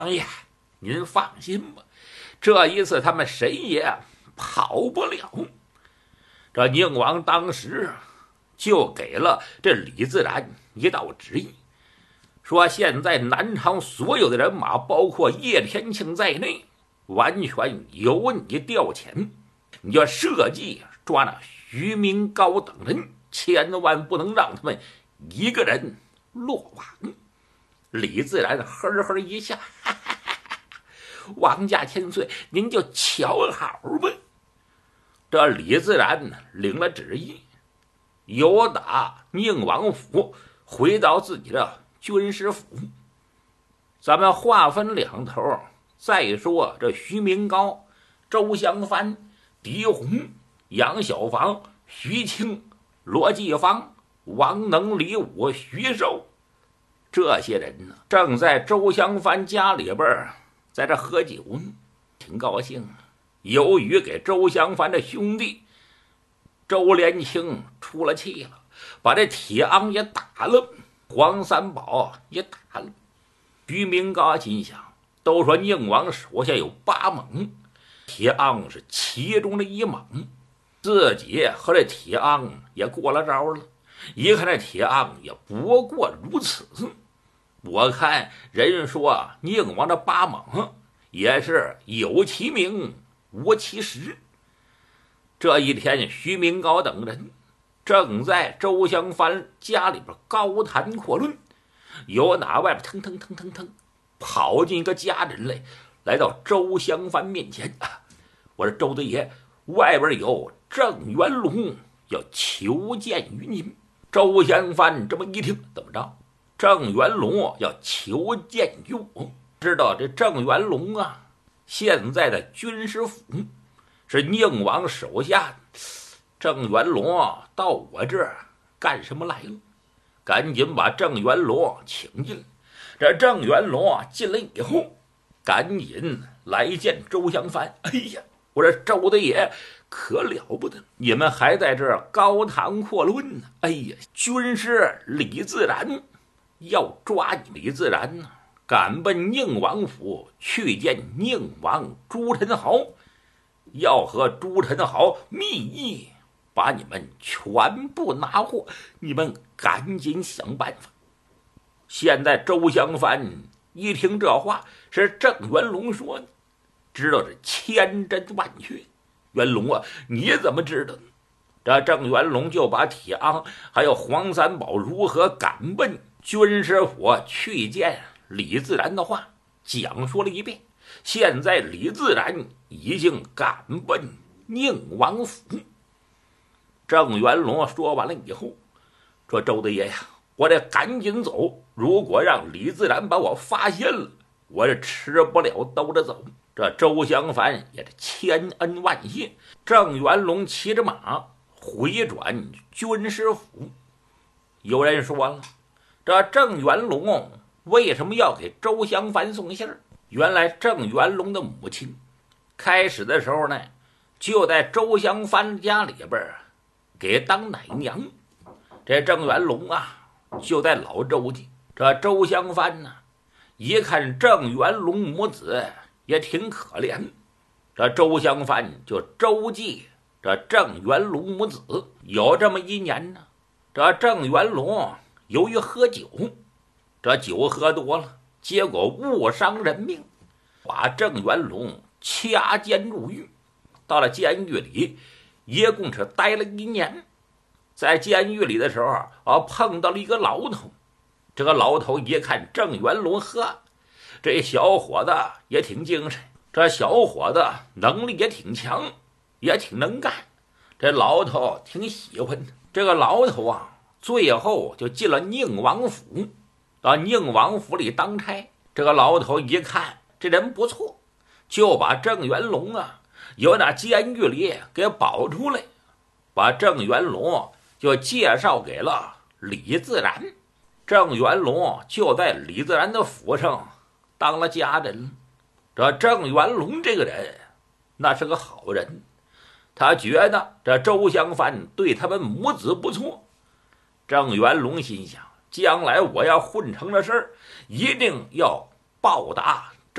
哎呀，您放心吧，这一次他们谁也跑不了。这宁王当时就给了这李自然一道旨意，说现在南朝所有的人马，包括叶天庆在内，完全由你调遣，你就设计抓那徐明高等人，千万不能让他们一个人落网。李自然呵呵一笑，哈哈哈哈，王家千岁，您就瞧好吧。这李自然领了旨意，由打宁王府回到自己的军师府。咱们话分两头，再说这徐明高、周襄藩、狄洪、杨小房、徐庆、罗继芳、王能、李武、徐寿，这些人呢，正在周襄藩家里边在这喝酒呢，挺高兴。由于给周襄藩的兄弟周连清出了气了，把这铁昂也打了，黄三宝也打了。徐明高心想，都说宁王手下有8猛，铁昂是其中的1猛，自己和这铁昂也过了招了。一看这铁昂也不过如此，我看人说宁王的8猛也是有其名无其实。这一天，徐明高等人正在周襄藩家里边高谈阔论，有哪外边腾腾腾腾腾跑进一个家人来到周襄藩面前。我说周德爷，外边有郑元龙要求见于您。周襄藩这么一听，怎么着？郑元龙要求见于我？知道这郑元龙啊，现在的军师府是宁王手下。郑元龙到我这儿干什么来了？赶紧把郑元龙请进。这郑元龙进来以后，赶紧来见周襄藩。哎呀，我说周大爷可了不得，你们还在这儿高谈阔论呢。哎呀，军师李自然要抓你，李自然呢，赶奔宁王府去见宁王朱宸濠，要和朱宸濠密议，把你们全部拿获。你们赶紧想办法。现在周襄藩一听这话是郑元龙说的，知道是千真万确。元龙啊，你怎么知道呢？这郑元龙就把铁昂还有黄三宝如何赶奔军师府去见李自然的话讲述了一遍。现在李自然已经赶奔宁王府。郑元龙说完了以后，说周大爷呀，我得赶紧走，如果让李自然把我发现了，我是吃不了兜着走。这周襄藩也是千恩万谢。郑元龙骑着马回转军师府。有人说了，这郑元龙为什么要给周襄藩送信儿？原来郑元龙的母亲开始的时候呢，就在周襄藩家里边给当奶娘。这郑元龙啊，就在老周家。这周襄藩呢，一看郑元龙母子也挺可怜，这周襄藩就周济这郑元龙母子。有这么一年呢，这郑元龙由于喝酒，这酒喝多了，结果误伤人命，把郑元龙掐监入狱。到了监狱里，一共是待了1年。在监狱里的时候碰到了一个老头。这个老头一看郑元龙喝，这小伙子也挺精神，这小伙子能力也挺强，也挺能干，这老头挺喜欢的。这个老头啊，最后就进了宁王府，到宁王府里当差。这个老头一看这人不错，就把郑元龙啊由那监狱里给保出来，把郑元龙就介绍给了李自然。郑元龙就在李自然的府上当了家人。这郑元龙这个人那是个好人，他觉得这周襄藩对他们母子不错。郑元龙心想，将来我要混成了事儿，一定要报答